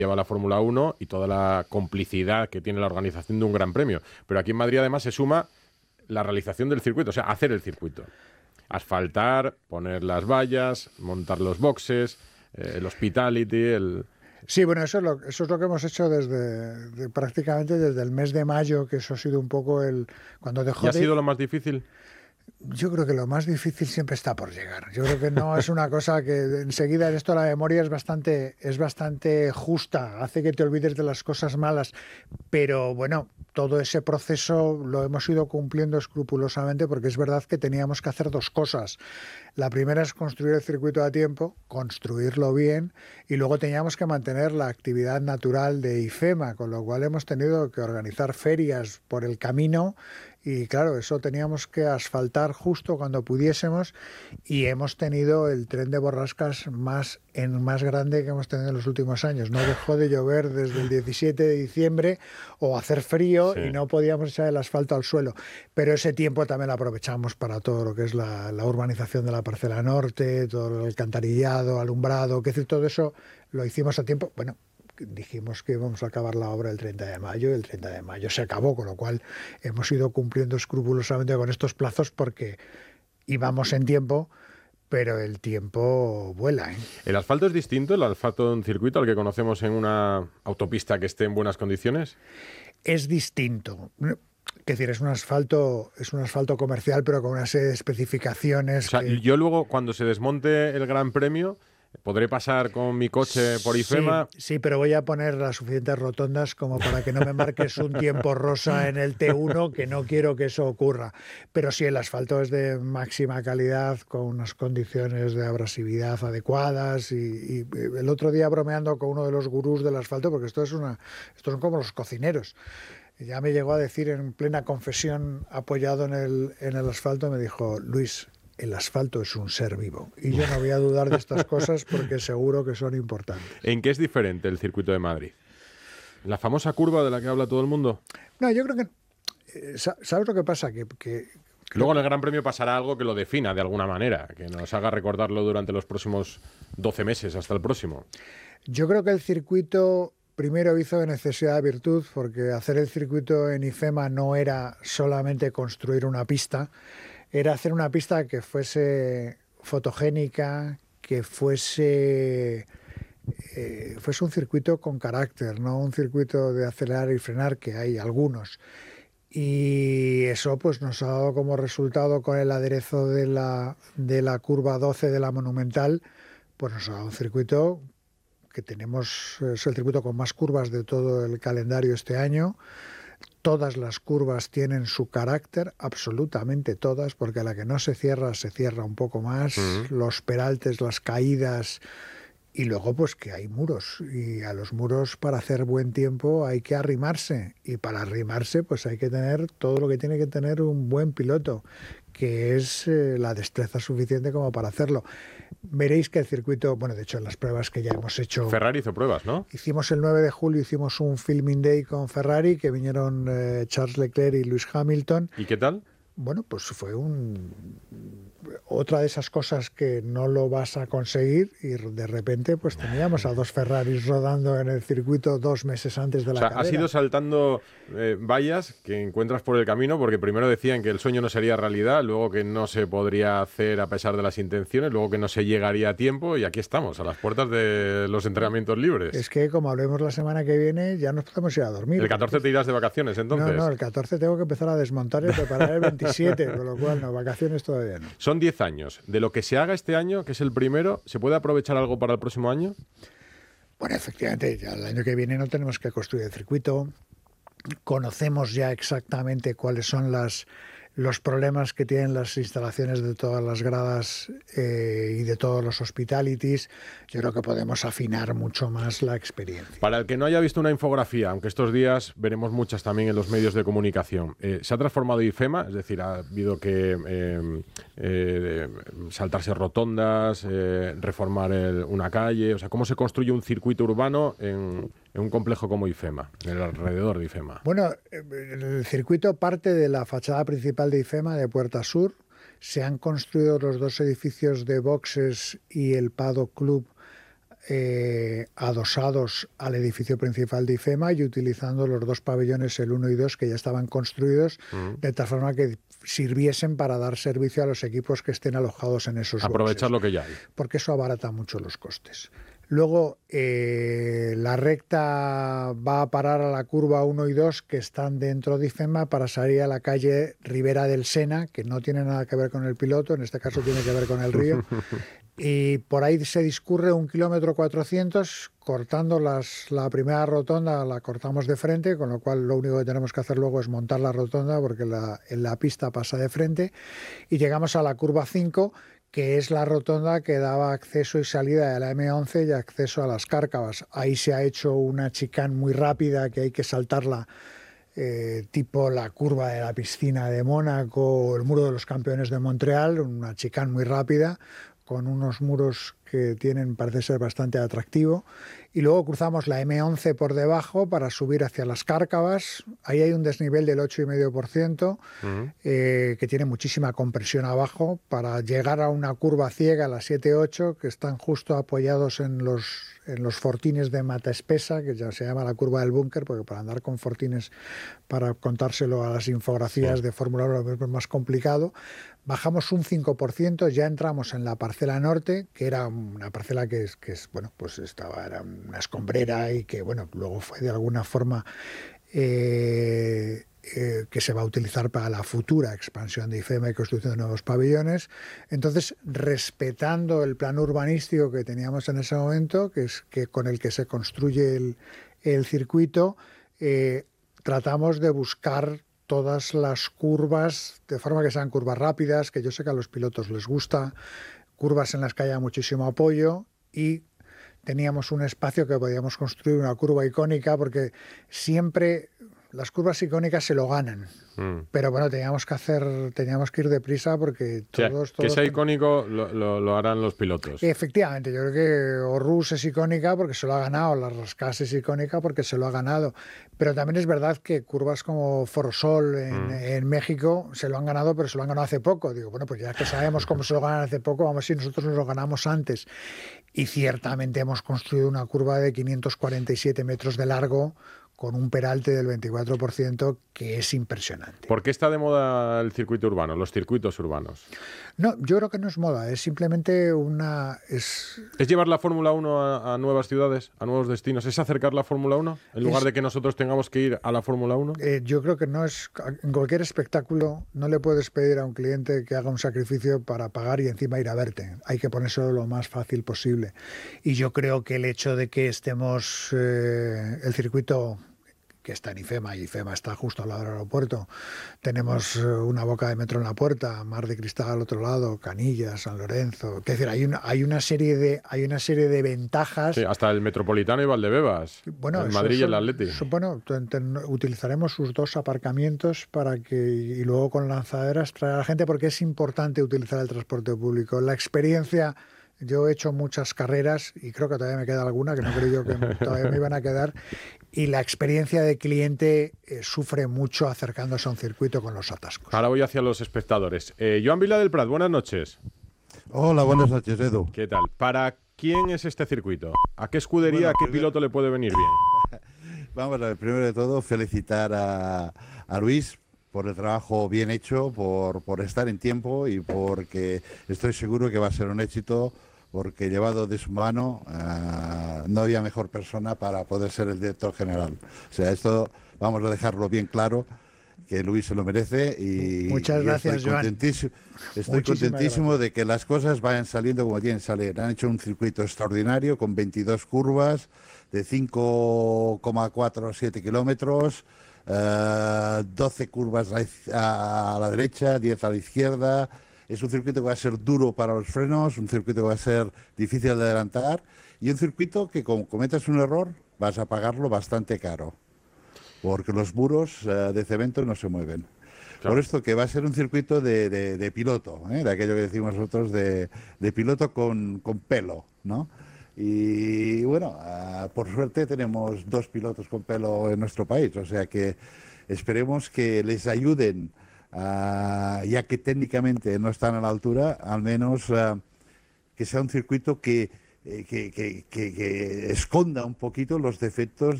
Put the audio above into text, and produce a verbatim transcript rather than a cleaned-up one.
lleva la Fórmula uno y toda la complicidad que tiene la organización de un gran premio. Pero aquí en Madrid además se suma la realización del circuito, o sea, hacer el circuito. Asfaltar, poner las vallas, montar los boxes, eh, el hospitality, el... Sí, bueno, eso es lo, eso es lo que hemos hecho desde de, prácticamente desde el mes de mayo, que eso ha sido un poco el... cuando dejó ¿Y ha de... sido lo más difícil? Yo creo que lo más difícil siempre está por llegar. Yo creo que no es una cosa que enseguida en esto la memoria es bastante, es bastante justa, hace que te olvides de las cosas malas, pero bueno, todo ese proceso lo hemos ido cumpliendo escrupulosamente porque es verdad que teníamos que hacer dos cosas. La primera es construir el circuito a tiempo, construirlo bien, y luego teníamos que mantener la actividad natural de IFEMA, con lo cual hemos tenido que organizar ferias por el camino. Y claro, eso teníamos que asfaltar justo cuando pudiésemos, y hemos tenido el tren de borrascas más, en, más grande que hemos tenido en los últimos años. No dejó de llover desde el diecisiete de diciembre o hacer frío, sí, y no podíamos echar el asfalto al suelo. Pero ese tiempo también lo aprovechamos para todo lo que es la, la urbanización de la parcela norte, todo el alcantarillado, alumbrado, que decir, todo eso lo hicimos a tiempo. Bueno, dijimos que íbamos a acabar la obra el treinta de mayo y el treinta de mayo se acabó, con lo cual hemos ido cumpliendo escrupulosamente con estos plazos porque íbamos en tiempo, pero el tiempo vuela, ¿eh? ¿El asfalto es distinto, el asfalto de un circuito, al que conocemos en una autopista que esté en buenas condiciones? Es distinto. Es decir, es un asfalto, es un asfalto comercial, pero con una serie de especificaciones. O sea, que... yo luego, cuando se desmonte el Gran Premio, ¿podré pasar con mi coche por IFEMA? Sí, sí, pero voy a poner las suficientes rotondas como para que no me marques un tiempo rosa en el T uno, que no quiero que eso ocurra. Pero sí, el asfalto es de máxima calidad, con unas condiciones de abrasividad adecuadas. Y, y el otro día bromeando con uno de los gurús del asfalto, porque esto es una, estos son como los cocineros. Ya me llegó a decir en plena confesión, apoyado en el, en el asfalto, me dijo: Luis, el asfalto es un ser vivo. Y yo no voy a dudar de estas cosas porque seguro que son importantes. ¿En qué es diferente el circuito de Madrid? ¿La famosa curva de la que habla todo el mundo? No, yo creo que... Eh, ¿Sabes lo que pasa? Que, que Luego en el Gran Premio pasará algo que lo defina de alguna manera, que nos haga recordarlo durante los próximos doce meses, hasta el próximo. Yo creo que el circuito... Primero hizo de necesidad de virtud, porque hacer el circuito en IFEMA no era solamente construir una pista, era hacer una pista que fuese fotogénica, que fuese, eh, fuese un circuito con carácter, no un circuito de acelerar y frenar, que hay algunos. Y eso pues nos ha dado como resultado, con el aderezo de la, de la curva doce de la Monumental, pues nos ha dado un circuito que tenemos, es el circuito con más curvas de todo el calendario este año. Todas las curvas tienen su carácter, absolutamente todas, porque a la que no se cierra, se cierra un poco más. Uh-huh. Los peraltes, las caídas, y luego pues que hay muros, y a los muros, para hacer buen tiempo, hay que arrimarse, y para arrimarse pues hay que tener todo lo que tiene que tener un buen piloto, que es eh, la destreza suficiente como para hacerlo. Veréis que el circuito, bueno, de hecho en las pruebas que ya hemos hecho... Ferrari hizo pruebas, ¿no? Hicimos el nueve de julio, hicimos un filming day con Ferrari, que vinieron eh, Charles Leclerc y Lewis Hamilton. ¿Y qué tal? Bueno, pues fue un... otra de esas cosas que no lo vas a conseguir, y de repente pues teníamos a dos Ferraris rodando en el circuito dos meses antes de la o sea, carrera. Has ido saltando eh, vallas que encuentras por el camino, porque primero decían que el sueño no sería realidad, luego que no se podría hacer a pesar de las intenciones, luego que no se llegaría a tiempo, y aquí estamos, a las puertas de los entrenamientos libres. Es que como hablemos la semana que viene, ya nos podemos ir a dormir. ¿El catorce te irás de vacaciones entonces? No, no, el catorce tengo que empezar a desmontar y preparar el veintisiete, con lo cual no, vacaciones todavía no. Son diez años. De lo que se haga este año, que es el primero, ¿se puede aprovechar algo para el próximo año? Bueno, efectivamente, ya el año que viene no tenemos que construir el circuito. Conocemos ya exactamente cuáles son las, los problemas que tienen las instalaciones de todas las gradas eh, y de todos los hospitalities. Yo creo que podemos afinar mucho más la experiencia. Para el que no haya visto una infografía, aunque estos días veremos muchas también en los medios de comunicación, eh, ¿se ha transformado IFEMA? Es decir, ha habido que eh, eh, saltarse rotondas, eh, reformar el, una calle. O sea, ¿cómo se construye un circuito urbano en, en un complejo como IFEMA, en el alrededor de IFEMA? Bueno, el circuito parte de la fachada principal de IFEMA, de Puerta Sur. Se han construido los dos edificios de boxes y el Paddock Club eh, adosados al edificio principal de IFEMA y utilizando los dos pabellones, el uno y dos, que ya estaban construidos, uh-huh. de tal forma que sirviesen para dar servicio a los equipos que estén alojados en esos Aprovechar boxes, lo que ya hay. Porque eso abarata mucho los costes. Luego, eh, la recta va a parar a la curva uno y dos, que están dentro de IFEMA, para salir a la calle Ribera del Sena, que no tiene nada que ver con el piloto, en este caso tiene que ver con el río. Y por ahí se discurre un kilómetro cuatrocientos, cortando las, la primera rotonda, la cortamos de frente, con lo cual lo único que tenemos que hacer luego es montar la rotonda, porque la, en la pista pasa de frente, y llegamos a la curva cinco, que es la rotonda que daba acceso y salida de la eme once y acceso a las Cárcavas. Ahí se ha hecho una chicane muy rápida que hay que saltarla, eh, tipo la curva de la piscina de Mónaco o el muro de los campeones de Montreal, una chicane muy rápida, con unos muros que tienen, parece ser bastante atractivo. Y luego cruzamos la eme once por debajo para subir hacia las Cárcavas. Ahí hay un desnivel del ocho coma cinco por ciento, uh-huh. eh, que tiene muchísima compresión abajo, para llegar a una curva ciega, la siete ocho, que están justo apoyados en los, en los fortines de mata espesa, que ya se llama la curva del búnker, porque para andar con fortines, para contárselo a las infografías sí. de Fórmula uno es más complicado. Bajamos un cinco por ciento, ya entramos en la parcela norte, que era una parcela que es, que es bueno, pues estaba, era una escombrera y que, bueno, luego fue de alguna forma eh, eh, que se va a utilizar para la futura expansión de IFEMA y construcción de nuevos pabellones. Entonces, respetando el plan urbanístico que teníamos en ese momento, que es que con el que se construye el, el circuito, eh, tratamos de buscar todas las curvas, de forma que sean curvas rápidas, que yo sé que a los pilotos les gusta, curvas en las que haya muchísimo apoyo, y teníamos un espacio que podíamos construir una curva icónica, porque siempre las curvas icónicas se lo ganan. Mm. Pero bueno, teníamos que hacer, teníamos que ir deprisa porque todos... O sea, todos que sea icónico lo, lo, lo harán los pilotos. Efectivamente, yo creo que Orrus es icónica porque se lo ha ganado, la Rascas es icónica porque se lo ha ganado. Pero también es verdad que curvas como Forosol en, mm. en México se lo han ganado, pero se lo han ganado hace poco. Digo, bueno, pues ya que sabemos cómo se lo ganan hace poco, vamos a ver si nosotros nos lo ganamos antes. Y ciertamente hemos construido una curva de quinientos cuarenta y siete metros de largo, con un peralte del veinticuatro por ciento, que es impresionante. ¿Por qué está de moda el circuito urbano, los circuitos urbanos? No, yo creo que no es moda, es simplemente una... ¿Es, ¿Es llevar la Fórmula uno a, a nuevas ciudades, a nuevos destinos? ¿Es acercar la Fórmula uno en lugar es, de que nosotros tengamos que ir a la Fórmula uno? Eh, yo creo que no es... En cualquier espectáculo no le puedes pedir a un cliente que haga un sacrificio para pagar y encima ir a verte. Hay que ponérselo lo más fácil posible. Y yo creo que el hecho de que estemos... Eh, el circuito... que está en IFEMA, y IFEMA está justo al lado del aeropuerto. Tenemos una boca de metro en la puerta, Mar de Cristal al otro lado, Canillas, San Lorenzo. Es decir, hay una, hay una serie de hay una serie de ventajas. Sí, hasta el Metropolitano y Valdebebas, bueno, en Madrid son, y el Atleti. Son, bueno, ten, ten, utilizaremos sus dos aparcamientos para que y luego con lanzaderas traer a la gente, porque es importante utilizar el transporte público. La experiencia... Yo he hecho muchas carreras y creo que todavía me queda alguna, que no creo yo que todavía me iban a quedar, y la experiencia de cliente eh, sufre mucho acercándose a un circuito con los atascos. Ahora voy hacia los espectadores. Eh, Joan Vila del Prat, buenas noches. Hola, buenas noches, Edu. ¿Qué tal? ¿Para quién es este circuito? ¿A qué escudería, bueno, a qué primero... piloto le puede venir bien? Vamos a ver, primero de todo, felicitar a, a Luis por el trabajo bien hecho, por, por estar en tiempo y porque estoy seguro que va a ser un éxito, porque llevado de su mano uh, no había mejor persona para poder ser el director general. O sea, esto vamos a dejarlo bien claro, que Luis se lo merece y muchas gracias, estoy Joan. Contentísimo, estoy contentísimo gracias. de que las cosas vayan saliendo como tienen que salir. Han hecho un circuito extraordinario con veintidós curvas de cinco coma cuatro a siete kilómetros, uh, doce curvas a, a la derecha, diez a la izquierda. Es un circuito que va a ser duro para los frenos, un circuito que va a ser difícil de adelantar y un circuito que, como cometas un error, vas a pagarlo bastante caro, porque los muros uh, de cemento no se mueven. Claro. Por esto que va a ser un circuito de, de, de piloto, ¿eh? de aquello que decimos nosotros, de, de piloto con, con pelo, ¿no? Y bueno, uh, por suerte tenemos dos pilotos con pelo en nuestro país, o sea que esperemos que les ayuden. Uh, ya que técnicamente no están a la altura, al menos uh, que sea un circuito que eh, que, que, que, que esconda un poquito los defectos